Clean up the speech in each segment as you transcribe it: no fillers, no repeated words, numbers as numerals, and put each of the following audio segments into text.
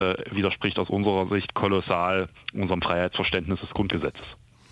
widerspricht aus unserer Sicht kolossal unserem Freiheitsverständnis des Grundgesetzes.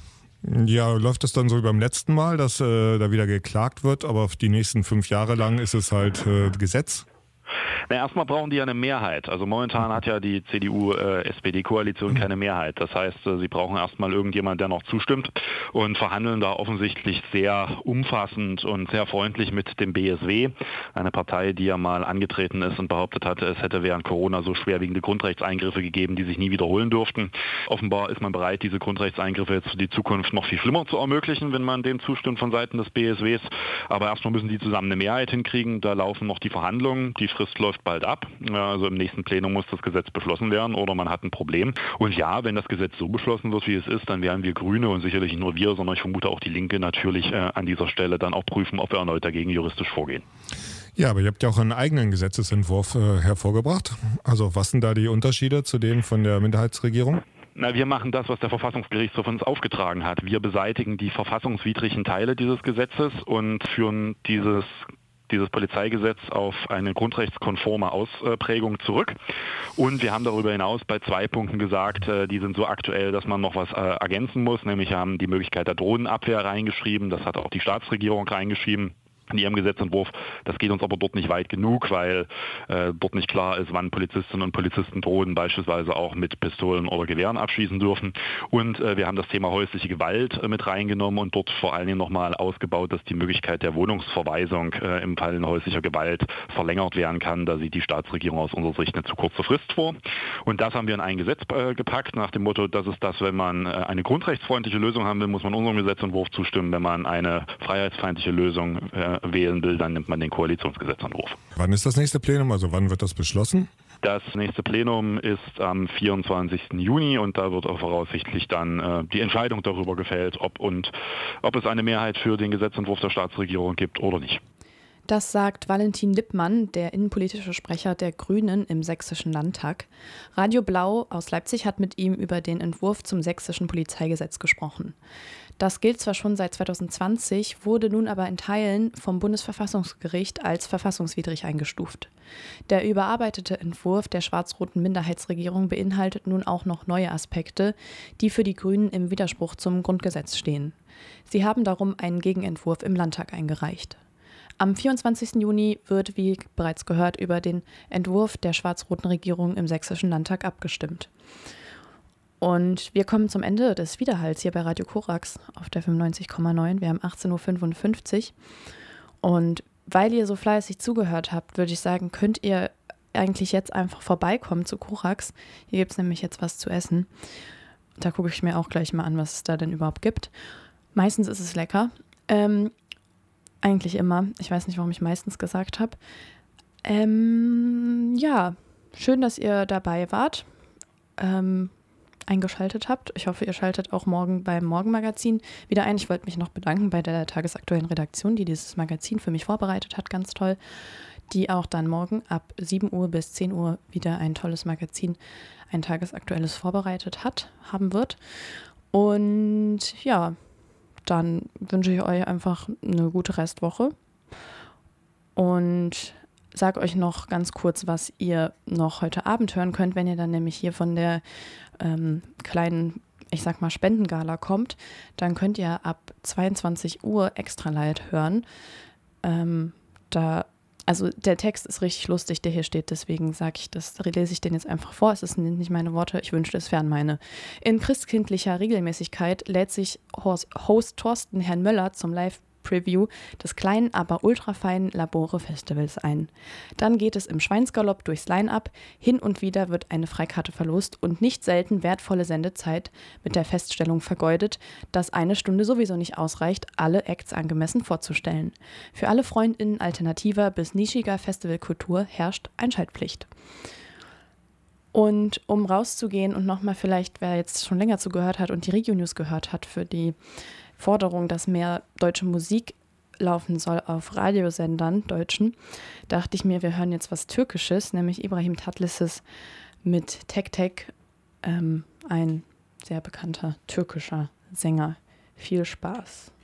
Ja, läuft es dann so wie beim letzten Mal, dass da wieder geklagt wird, aber auf die nächsten 5 Jahre lang ist es halt Gesetz? Na, erstmal brauchen die ja eine Mehrheit. Also momentan hat ja die CDU-SPD-Koalition keine Mehrheit. Das heißt, sie brauchen erstmal irgendjemand, der noch zustimmt und verhandeln da offensichtlich sehr umfassend und sehr freundlich mit dem BSW, eine Partei, die ja mal angetreten ist und behauptet hatte, es hätte während Corona so schwerwiegende Grundrechtseingriffe gegeben, die sich nie wiederholen dürften. Offenbar ist man bereit, diese Grundrechtseingriffe jetzt für die Zukunft noch viel schlimmer zu ermöglichen, wenn man dem zustimmt von Seiten des BSWs. Aber erstmal müssen die zusammen eine Mehrheit hinkriegen. Da laufen noch die Verhandlungen. Die Frist läuft bald ab. Also im nächsten Plenum muss das Gesetz beschlossen werden oder man hat ein Problem. Und ja, wenn das Gesetz so beschlossen wird, wie es ist, dann werden wir Grüne und sicherlich nicht nur wir, sondern ich vermute auch die Linke natürlich an dieser Stelle dann auch prüfen, ob wir erneut dagegen juristisch vorgehen. Ja, aber ihr habt ja auch einen eigenen Gesetzesentwurf hervorgebracht. Also was sind da die Unterschiede zu denen von der Minderheitsregierung? Na, wir machen das, was der Verfassungsgerichtshof uns aufgetragen hat. Wir beseitigen die verfassungswidrigen Teile dieses Gesetzes und führen dieses Polizeigesetz auf eine grundrechtskonforme Ausprägung zurück. Und wir haben darüber hinaus bei 2 Punkten gesagt, die sind so aktuell, dass man noch was ergänzen muss. Nämlich haben die Möglichkeit der Drohnenabwehr reingeschrieben. Das hat auch die Staatsregierung reingeschrieben in ihrem Gesetzentwurf. Das geht uns aber dort nicht weit genug, weil dort nicht klar ist, wann Polizistinnen und Polizisten Drohnen beispielsweise auch mit Pistolen oder Gewehren abschießen dürfen. Und wir haben das Thema häusliche Gewalt mit reingenommen und dort vor allen Dingen nochmal ausgebaut, dass die Möglichkeit der Wohnungsverweisung im Fall häuslicher Gewalt verlängert werden kann. Da sieht die Staatsregierung aus unserer Sicht eine zu kurze Frist vor. Und das haben wir in ein Gesetz gepackt, nach dem Motto, das ist das, wenn man eine grundrechtsfreundliche Lösung haben will, muss man unserem Gesetzentwurf zustimmen. Wenn man eine freiheitsfeindliche Lösung wählen will, dann nimmt man den Koalitionsgesetzentwurf. Wann ist das nächste Plenum? Also wann wird das beschlossen? Das nächste Plenum ist am 24. Juni und da wird auch voraussichtlich dann die Entscheidung darüber gefällt, ob es eine Mehrheit für den Gesetzentwurf der Staatsregierung gibt oder nicht. Das sagt Valentin Lippmann, der innenpolitische Sprecher der Grünen im Sächsischen Landtag. Radio Blau aus Leipzig hat mit ihm über den Entwurf zum sächsischen Polizeigesetz gesprochen. Das gilt zwar schon seit 2020, wurde nun aber in Teilen vom Bundesverfassungsgericht als verfassungswidrig eingestuft. Der überarbeitete Entwurf der schwarz-roten Minderheitsregierung beinhaltet nun auch noch neue Aspekte, die für die Grünen im Widerspruch zum Grundgesetz stehen. Sie haben darum einen Gegenentwurf im Landtag eingereicht. Am 24. Juni wird, wie bereits gehört, über den Entwurf der schwarz-roten Regierung im Sächsischen Landtag abgestimmt. Und wir kommen zum Ende des Widerhalls hier bei Radio Korax auf der 95,9. Wir haben 18.55 Uhr. Und weil ihr so fleißig zugehört habt, würde ich sagen, könnt ihr eigentlich jetzt einfach vorbeikommen zu Korax. Hier gibt es nämlich jetzt was zu essen. Da gucke ich mir auch gleich mal an, was es da denn überhaupt gibt. Meistens ist es lecker. Eigentlich immer. Ich weiß nicht, warum ich meistens gesagt habe. Ja, schön, dass ihr dabei wart. Eingeschaltet habt. Ich hoffe, ihr schaltet auch morgen beim Morgenmagazin wieder ein. Ich wollte mich noch bedanken bei der tagesaktuellen Redaktion, die dieses Magazin für mich vorbereitet hat, ganz toll, die auch dann morgen ab 7 Uhr bis 10 Uhr wieder ein tolles Magazin, ein tagesaktuelles vorbereitet haben wird. Und ja, dann wünsche ich euch einfach eine gute Restwoche und sage euch noch ganz kurz, was ihr noch heute Abend hören könnt, wenn ihr dann nämlich hier von der kleinen, ich sag mal, Spendengala kommt. Dann könnt ihr ab 22 Uhr Extra Light hören. Also der Text ist richtig lustig, der hier steht, deswegen lese ich den jetzt einfach vor. Es sind nicht meine Worte, ich wünschte, es wären meine. In christkindlicher Regelmäßigkeit lädt sich Host Thorsten Herrn Möller zum Live-Preview des kleinen, aber ultrafeinen Labore-Festivals ein. Dann geht es im Schweinsgalopp durchs Line-Up, hin und wieder wird eine Freikarte verlost und nicht selten wertvolle Sendezeit mit der Feststellung vergeudet, dass eine Stunde sowieso nicht ausreicht, alle Acts angemessen vorzustellen. Für alle FreundInnen alternativer bis nischiger Festivalkultur herrscht Einschaltpflicht. Und um rauszugehen und nochmal vielleicht, wer jetzt schon länger zugehört hat und die Regio-News gehört hat, für die Forderung, dass mehr deutsche Musik laufen soll auf Radiosendern, deutschen, dachte ich mir, wir hören jetzt was Türkisches, nämlich Ibrahim Tatlıs's mit Tek Tek, ein sehr bekannter türkischer Sänger. Viel Spaß.